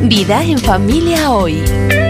Vida en familia hoy.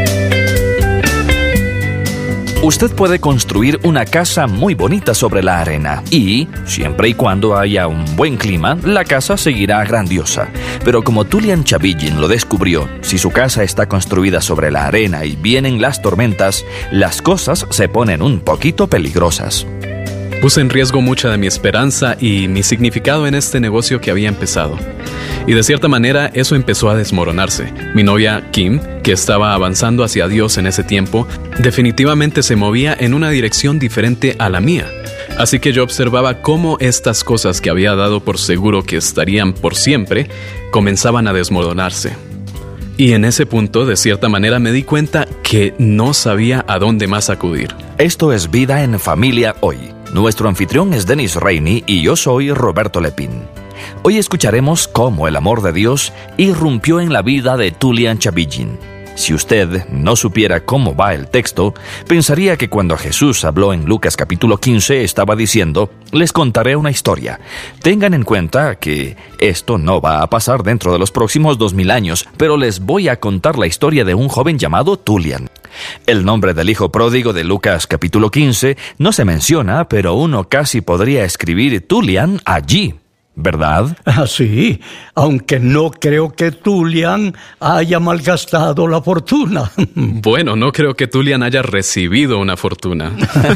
Usted puede construir una casa muy bonita sobre la arena y, siempre y cuando haya un buen clima, la casa seguirá grandiosa. Pero como Tullian Tchividjian lo descubrió, si su casa está construida sobre la arena y vienen las tormentas, las cosas se ponen un poquito peligrosas. Puse en riesgo mucha de mi esperanza y mi significado en este negocio que había empezado. Y de cierta manera eso empezó a desmoronarse. Mi novia, Kim, que estaba avanzando hacia Dios en ese tiempo, definitivamente se movía en una dirección diferente a la mía. Así que yo observaba cómo estas cosas que había dado por seguro que estarían por siempre, comenzaban a desmoronarse. Y en ese punto, de cierta manera, me di cuenta que no sabía a dónde más acudir. Esto es Vida en Familia Hoy. Nuestro anfitrión es Dennis Rainey y yo soy Roberto Lepín. Hoy escucharemos cómo el amor de Dios irrumpió en la vida de Tullian Tchividjian. Si usted no supiera cómo va el texto, pensaría que cuando Jesús habló en Lucas capítulo 15 estaba diciendo: les contaré una historia. Tengan en cuenta que esto no va a pasar dentro de los próximos 2000 años, pero les voy a contar la historia de un joven llamado Tullian. El nombre del hijo pródigo de Lucas capítulo 15 no se menciona, pero uno casi podría escribir Tullian allí, ¿verdad? Sí, aunque no creo que Tullian haya malgastado la fortuna. Bueno, no creo que Tullian haya recibido una fortuna.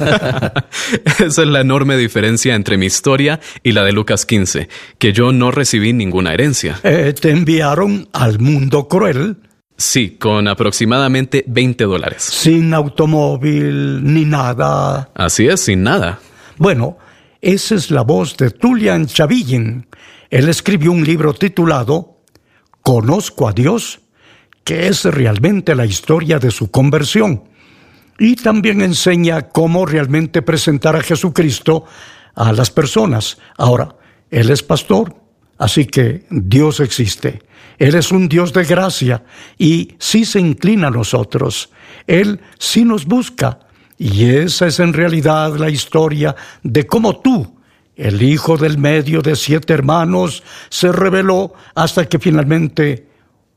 Esa es la enorme diferencia entre mi historia y la de Lucas 15, que yo no recibí ninguna herencia. ¿Te enviaron al mundo cruel? Sí, con aproximadamente $20. Sin automóvil ni nada. Así es, sin nada. Bueno, esa es la voz de Tullian Tchividjian. Él escribió un libro titulado Conozco a Dios, que es realmente la historia de su conversión. Y también enseña cómo realmente presentar a Jesucristo a las personas. Ahora, él es pastor, así que Dios existe. Él es un Dios de gracia y sí se inclina a nosotros. Él sí nos busca. Y esa es en realidad la historia de cómo tú, el hijo del medio de 7 hermanos, se rebeló hasta que finalmente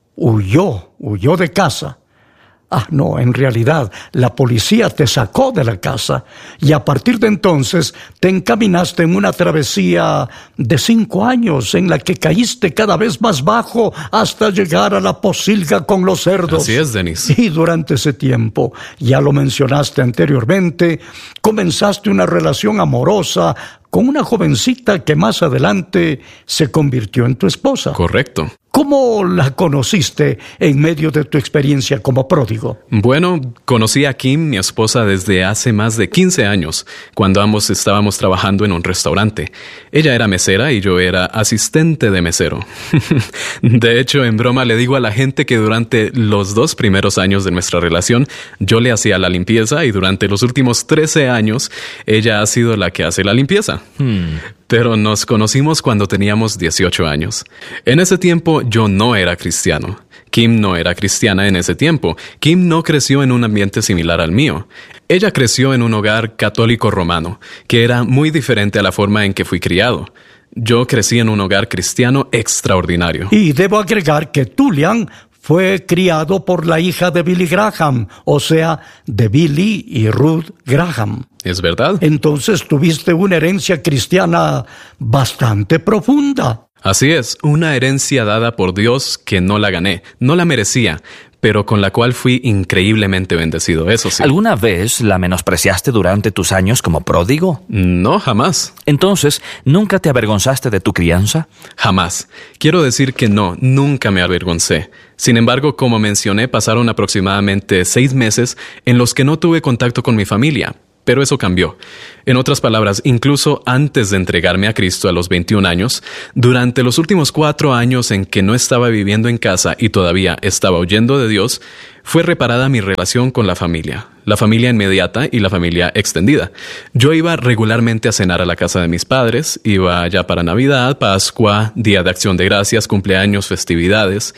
huyó de casa. No, en realidad, la policía te sacó de la casa y a partir de entonces te encaminaste en una travesía de 5 años en la que caíste cada vez más bajo hasta llegar a la pocilga con los cerdos. Así es, Dennis. Y durante ese tiempo, ya lo mencionaste anteriormente, comenzaste una relación amorosa con una jovencita que más adelante se convirtió en tu esposa. Correcto. ¿Cómo la conociste en medio de tu experiencia como pródigo? Bueno, conocí a Kim, mi esposa, desde hace más de 15 años, cuando ambos estábamos trabajando en un restaurante. Ella era mesera y yo era asistente de mesero. De hecho, en broma le digo a la gente que durante los 2 primeros años de nuestra relación, yo le hacía la limpieza y durante los últimos 13 años, ella ha sido la que hace la limpieza. Pero nos conocimos cuando teníamos 18 años. En ese tiempo yo no era cristiano. Kim no era cristiana en ese tiempo. Kim no creció en un ambiente similar al mío. Ella creció en un hogar católico romano, que era muy diferente a la forma en que fui criado. Yo crecí en un hogar cristiano extraordinario. Y debo agregar que Tullian fue criado por la hija de Billy Graham, o sea, de Billy y Ruth Graham. ¿Es verdad? Entonces tuviste una herencia cristiana bastante profunda. Así es, una herencia dada por Dios que no la gané, no la merecía, pero con la cual fui increíblemente bendecido, eso sí. ¿Alguna vez la menospreciaste durante tus años como pródigo? No, jamás. Entonces, ¿nunca te avergonzaste de tu crianza? Jamás. Quiero decir que no, nunca me avergoncé. Sin embargo, como mencioné, pasaron aproximadamente 6 meses en los que no tuve contacto con mi familia. Pero eso cambió. En otras palabras, incluso antes de entregarme a Cristo a los 21 años, durante los últimos 4 años en que no estaba viviendo en casa y todavía estaba huyendo de Dios, fue reparada mi relación con la familia inmediata y la familia extendida. Yo iba regularmente a cenar a la casa de mis padres, iba allá para Navidad, Pascua, Día de Acción de Gracias, cumpleaños, festividades.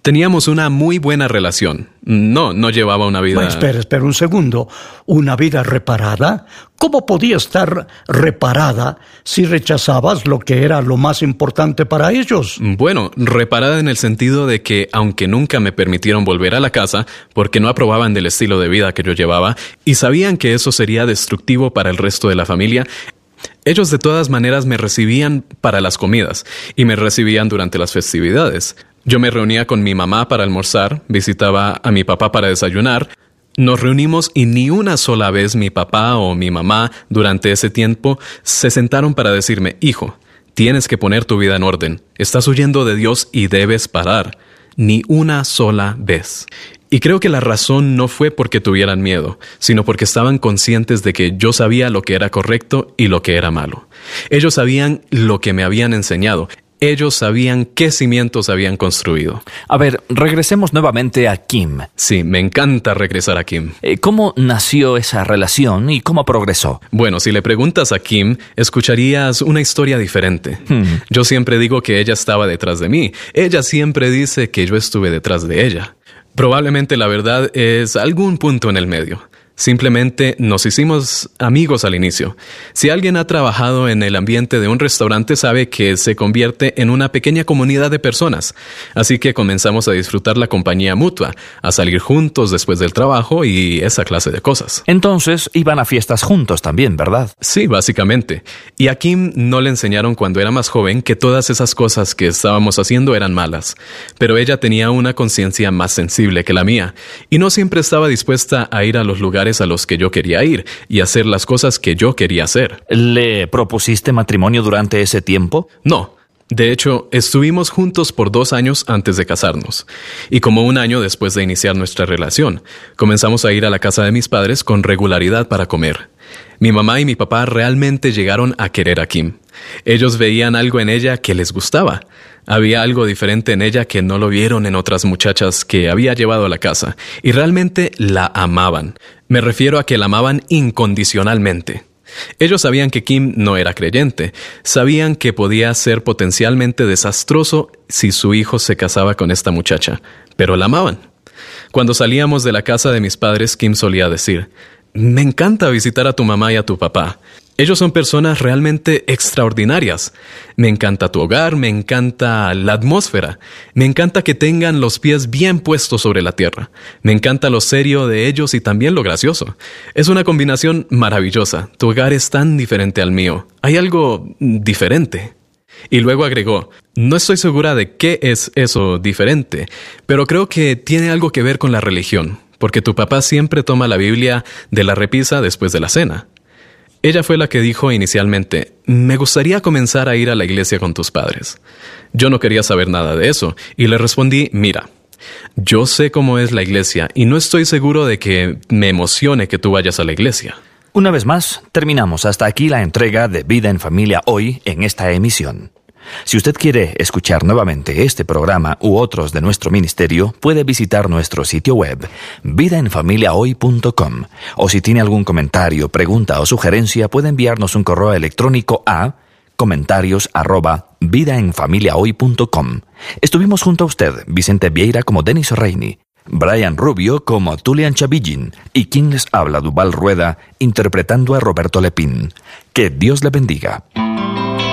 Teníamos una muy buena relación. No llevaba una vida... Espera un segundo. ¿Una vida reparada? ¿Cómo podía estar reparada si rechazabas lo que era lo más importante para ellos? Bueno, reparada en el sentido de que, aunque nunca me permitieron volver a la casa, porque no aprobaban del estilo de vida que yo llevaba, y sabían que eso sería destructivo para el resto de la familia, ellos de todas maneras me recibían para las comidas, y me recibían durante las festividades. Yo me reunía con mi mamá para almorzar, visitaba a mi papá para desayunar. Nos reunimos y ni una sola vez mi papá o mi mamá durante ese tiempo se sentaron para decirme: hijo, tienes que poner tu vida en orden. Estás huyendo de Dios y debes parar. Ni una sola vez. Y creo que la razón no fue porque tuvieran miedo, sino porque estaban conscientes de que yo sabía lo que era correcto y lo que era malo. Ellos sabían lo que me habían enseñado. Ellos sabían qué cimientos habían construido. A ver, regresemos nuevamente a Kim. Sí, me encanta regresar a Kim. ¿Cómo nació esa relación y cómo progresó? Bueno, si le preguntas a Kim, escucharías una historia diferente. Yo siempre digo que ella estaba detrás de mí. Ella siempre dice que yo estuve detrás de ella. Probablemente la verdad es algún punto en el medio. Simplemente nos hicimos amigos al inicio. Si alguien ha trabajado en el ambiente de un restaurante sabe que se convierte en una pequeña comunidad de personas. Así que comenzamos a disfrutar la compañía mutua, a salir juntos después del trabajo y esa clase de cosas. Entonces iban a fiestas juntos también, ¿verdad? Sí, básicamente. Y a Kim no le enseñaron cuando era más joven que todas esas cosas que estábamos haciendo eran malas. Pero ella tenía una conciencia más sensible que la mía y no siempre estaba dispuesta a ir a los lugares a los que yo quería ir y hacer las cosas que yo quería hacer. ¿Le propusiste matrimonio durante ese tiempo? No. De hecho, estuvimos juntos por 2 años antes de casarnos. Y como 1 año después de iniciar nuestra relación, comenzamos a ir a la casa de mis padres con regularidad para comer. Mi mamá y mi papá realmente llegaron a querer a Kim. Ellos veían algo en ella que les gustaba. Había algo diferente en ella que no lo vieron en otras muchachas que había llevado a la casa, y realmente la amaban. Me refiero a que la amaban incondicionalmente. Ellos sabían que Kim no era creyente, sabían que podía ser potencialmente desastroso si su hijo se casaba con esta muchacha, pero la amaban. Cuando salíamos de la casa de mis padres, Kim solía decir: me encanta visitar a tu mamá y a tu papá. Ellos son personas realmente extraordinarias. Me encanta tu hogar, me encanta la atmósfera. Me encanta que tengan los pies bien puestos sobre la tierra. Me encanta lo serio de ellos y también lo gracioso. Es una combinación maravillosa. Tu hogar es tan diferente al mío. Hay algo diferente. Y luego agregó: no estoy segura de qué es eso diferente, pero creo que tiene algo que ver con la religión, porque tu papá siempre toma la Biblia de la repisa después de la cena. Ella fue la que dijo inicialmente: me gustaría comenzar a ir a la iglesia con tus padres. Yo no quería saber nada de eso, y le respondí: mira, yo sé cómo es la iglesia, y no estoy seguro de que me emocione que tú vayas a la iglesia. Una vez más, terminamos hasta aquí la entrega de Vida en Familia hoy en esta emisión. Si usted quiere escuchar nuevamente este programa u otros de nuestro ministerio, puede visitar nuestro sitio web, vidaenfamiliahoy.com. O si tiene algún comentario, pregunta o sugerencia, puede enviarnos un correo electrónico a comentarios@vidaenfamiliahoy.com. Estuvimos junto a usted, Vicente Vieira como Denis Reini, Brian Rubio como Tulian Chavillin y quien les habla, Duval Rueda, interpretando a Roberto Lepín. Que Dios le bendiga.